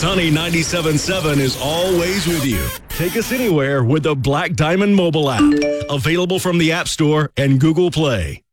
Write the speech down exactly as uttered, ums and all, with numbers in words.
Sunny ninety-seven point seven is always with you. Take us anywhere with the Black Diamond mobile app. Available from the App Store and Google Play.